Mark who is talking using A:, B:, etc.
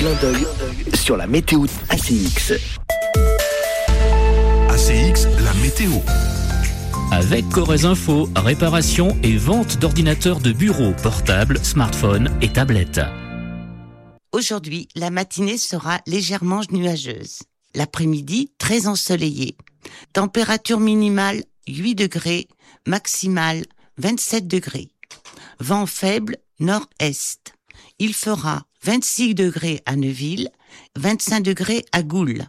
A: clin d'œil sur la météo ACX.
B: ACX, la météo.
C: Avec Corrèze Info, réparation et vente d'ordinateurs de bureau, portables, smartphones et tablettes.
D: Aujourd'hui, la matinée sera légèrement nuageuse. L'après-midi, très ensoleillé. Température minimale 8 degrés, maximale 27 degrés. Vent faible nord-est. Il fera 26 degrés à Neuville, 25 degrés à Goules.